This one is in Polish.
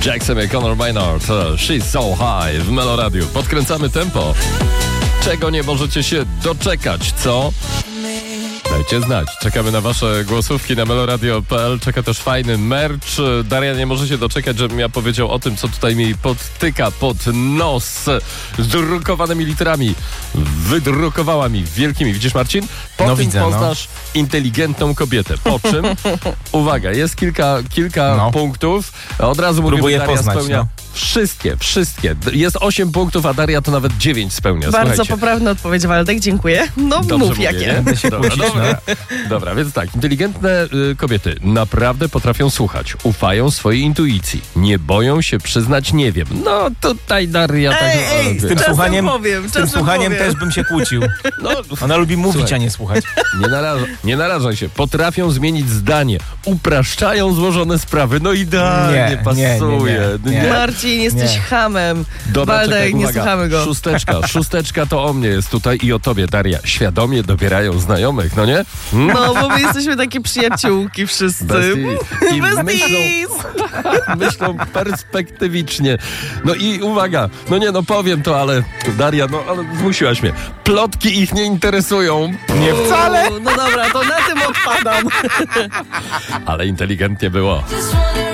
Jackson i Conor Maynard, She's So High w Melo Radio. Podkręcamy tempo. Czego nie możecie się doczekać, co? Dajcie znać. Czekamy na wasze głosówki na meloradio.pl. Czeka też fajny merch. Daria nie może się doczekać, żebym ja powiedział o tym, co tutaj mi podtyka pod nos z drukowanymi literami. Wydrukowała mi wielkimi. Widzisz, Marcin? Po tym widzę, poznasz inteligentną kobietę. Po czym? Uwaga, jest kilka punktów. Od razu mówię, próbuję Daria poznać, spełnia wszystkie. Jest 8 punktów, a Daria to nawet 9 spełnia. Bardzo Słuchajcie. poprawna odpowiedź, Waldek, dziękuję. No Dobrze mów mówię, jakie. nie? Będę się kusić, Dobra, więc tak, inteligentne kobiety naprawdę potrafią słuchać, ufają swojej intuicji, nie boją się przyznać nie wiem. No tutaj Daria tak... Ej, Z tym Czasem słuchaniem, powiem, z tym czasem słuchaniem powiem. też bym się kłócił. no, Ona lubi mówić, Słuchaj. a nie słuchać. nie narażaj się, potrafią zmienić zdanie, upraszczają złożone sprawy, no idealnie pasuje. nie. Marcin, jesteś Nie. hamem. Dobra, Waldek, czekaj, nie uwaga. słuchamy go. Szósteczka to o mnie jest tutaj i o tobie, Daria. Świadomie dobierają znajomych, no nie? No, bo my jesteśmy takie przyjaciółki wszyscy. Besties. I Besties. myślą perspektywicznie. No i uwaga, powiem to, ale Daria, ale zmusiłaś mnie. Plotki ich nie interesują. Nie wcale. No dobra, to na tym odpadam. Ale inteligentnie było. Just wanna